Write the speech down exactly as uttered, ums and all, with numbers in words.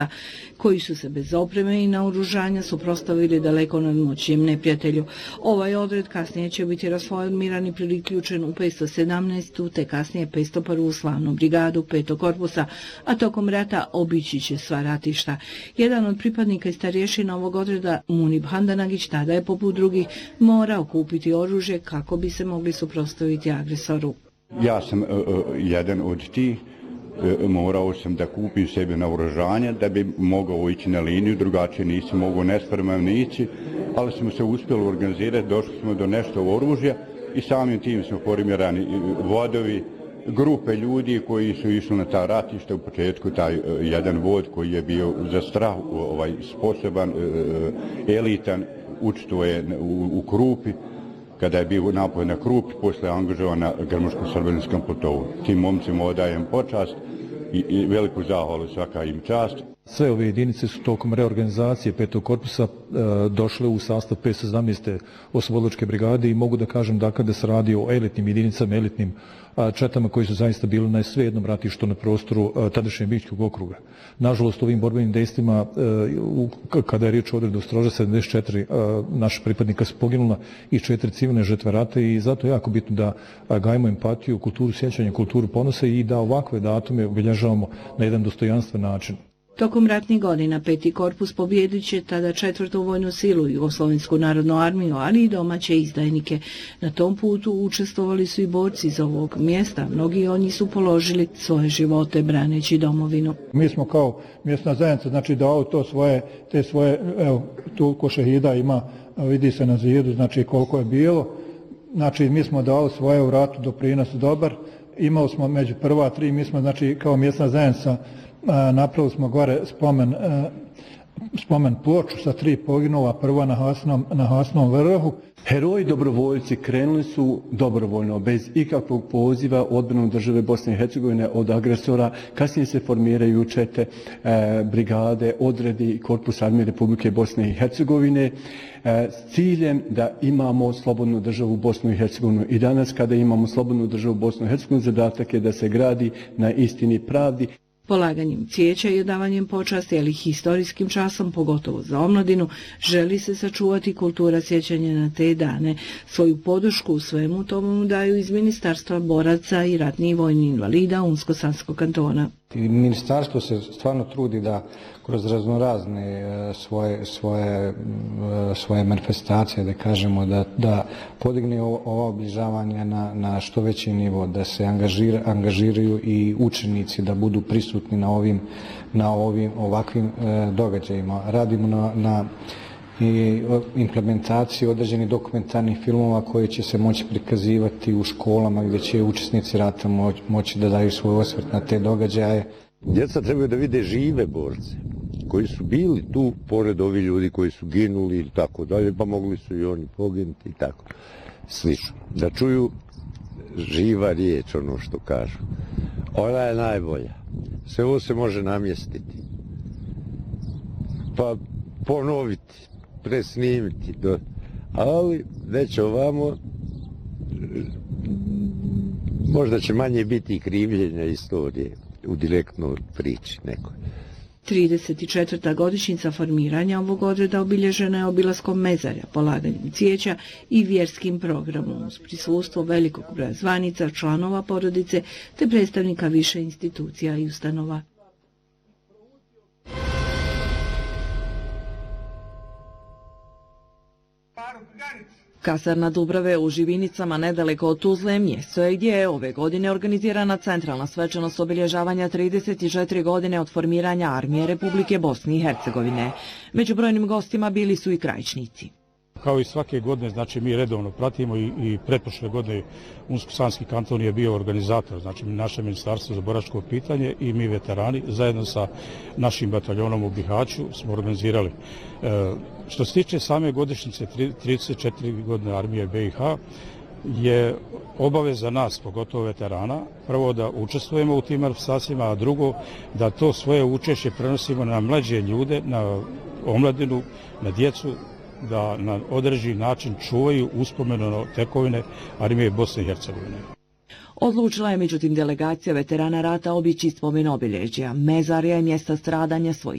koji su se bez opreme i naoružanja suprotstavili daleko nadmoćnijem neprijatelju. Ovaj odred kasnije će biti rasformiran i priključen u petsto sedamnaestu te kasnije petsto prvu slavnu brigadu petog korpusa, a tokom rata obići će sva ratišta. Jedan od pripadnika i starješina ovog odreda, Munib Handanagić, tada je poput drugih morao kupiti oružje kako bi se mogli suprotstaviti agresoru. Ja sam uh, jedan od tih. Morao sam da kupim sebi naoružanje da bi mogao ići na liniju, drugačije nisam mogao nespreman ići, ali smo se uspjeli organizirati, došli smo do nešto oružja i samim tim smo formirani vodovi, grupe ljudi koji su išli na ta ratišta. U početku taj jedan vod koji je bio za strah ovaj, sposoban, elitan, učito je u, u Krupi, kada je bio napoj na Krupi, posle angažovan na Grmoško-Srbeninskom platovu. Tim momcima odajem počast i, i veliku zahvalu, svaka im čast. Sve ove jedinice su tokom reorganizacije petog korpusa e, došle u sastav petsto sedamnaeste oslobodilačke brigade i mogu da kažem da kada se radi o elitnim jedinicama, elitnim a, četama koji su zaista bili na sve jednom ratištu na prostoru a, tadašnjeg Bičkog okruga. Nažalost, ovim borbenim dejstvima, e, u, kada je riječ o odredu Stroža, sedamdeset četiri a, naša pripadnika su poginula i četiri civilne žrtve rata i zato je jako bitno da a, gajimo empatiju, kulturu sjećanja, kulturu ponosa i da ovakve datume obilježavamo na jedan dostojanstven način. Tokom ratnih godina peti korpus pobjedit će tada četvrtu vojnu silu, Jugoslovensku narodnu armiju, ali i domaće izdajnike. Na tom putu učestvovali su i borci iz ovog mjesta. Mnogi od njih su položili svoje živote braneći domovinu. Mi smo kao mjesna zajednica, znači dao to svoje, te svoje, evo, tu ko šehida ima, vidi se na zidu, znači koliko je bilo. Znači mi smo dali svoje u ratu doprinos dobar. Imali smo među prva tri, mi smo znači kao mjesna zajednica napravili smo gore spomen, spomen ploču sa tri poginula, prva na Hasnom, na Hasnom vrhu. Heroji dobrovoljci krenuli su dobrovoljno, bez ikakvog poziva odbranu države Bosne i Hercegovine od agresora. Kasnije se formiraju čete, e, brigade, odredi Korpus armije Republike Bosne i Hercegovine e, s ciljem da imamo slobodnu državu Bosnu i Hercegovinu. I danas kada imamo slobodnu državu Bosnu i Hercegovinu, zadatak je da se gradi na istini pravdi. Polaganjem cvijeća i odavanjem počasti, ali historijskim časom, pogotovo za omladinu, želi se sačuvati kultura sjećanja na te dane. Svoju podršku u svemu tomu daju iz Ministarstva boraca i ratnih vojnih invalida Unsko-Sanskog kantona. Ministarstvo se stvarno trudi da kroz raznorazne svoje, svoje, svoje manifestacije, da kažemo, da, da podigne ova obližavanja na, na što veći nivo, da se angažira, angažiraju i učenici da budu prisutni na ovim, na ovim ovakvim e, događajima. Radimo na, na i implementaciji određenih dokumentarnih filmova koji će se moći prikazivati u školama gdje će učesnici rata moći da daju svoj osvrt na te događaje. Djeca trebaju da vide žive borce koji su bili tu pored ovih ljudi koji su ginuli i tako dalje, pa mogli su i oni poginuti i tako slično. Da čuju živa riječ, ono što kažu. Ona je najbolja. Sve ovo se može namjestiti. Pa ponoviti, presnimiti, do, ali već ovamo možda će manje biti i krivljenja istorije u direktnoj priči nekoj. trideset četvrta godišnjica formiranja ovog odreda obilježena je obilaskom mezarja, polaganjem cvijeća i vjerskim programom uz prisustvo velikog broja zvanica, članova porodice te predstavnika više institucija i ustanova. Kasarna Dubrave u Živinicama, nedaleko od Tuzle, mjesto je gdje je ove godine organizirana centralna svečanost obilježavanja trideset četiri godine od formiranja Armije Republike Bosne i Hercegovine. Među brojnim gostima bili su i krajičnici. Kao i svake godine, znači mi redovno pratimo i, i pretprošle godine Unsko-Sanski kanton je bio organizator, znači naše ministarstvo za boračko pitanje i mi veterani zajedno sa našim bataljonom u Bihaću smo organizirali. E, što se tiče same godišnjice trideset četiri godine armije B i H je obaveza nas, pogotovo veterana, prvo da učestvujemo u tim manifestacijama, a drugo da to svoje učešće prenosimo na mlađe ljude, na omladinu, na djecu, da na određeni način čuvaju uspomenu tekovine Armije Bosne i Hercegovine. Odlučila je međutim delegacija veterana rata obići spomen obilježja. Mezarja je mjesta stradanja svojih